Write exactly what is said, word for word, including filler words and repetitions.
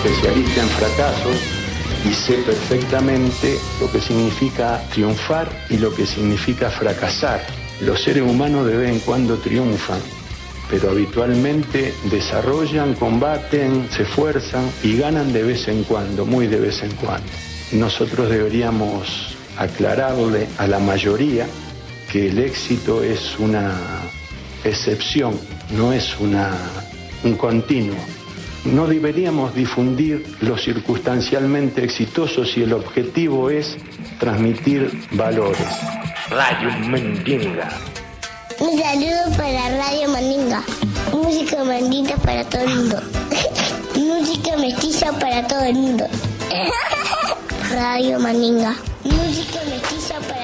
especialista en fracasos y sé perfectamente lo que significa triunfar y lo que significa fracasar. Los seres humanos de vez en cuando triunfan, pero habitualmente desarrollan, combaten, se esfuerzan y ganan de vez en cuando, muy de vez en cuando. Nosotros deberíamos aclararle a la mayoría que el éxito es una excepción, no es una, un continuo. No deberíamos difundir lo circunstancialmente exitoso si el objetivo es transmitir valores. Radio Mandinga. Un saludo para Radio Mandinga. Música mandinga para todo el mundo. Música mestiza para todo el mundo. Radio Mandinga. Música mestiza para